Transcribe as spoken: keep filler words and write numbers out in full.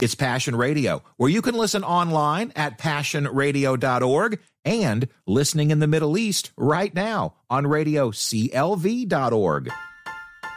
It's Passion Radio, where you can listen online at passion radio dot org and listening in the Middle East right now on radio C L V dot org.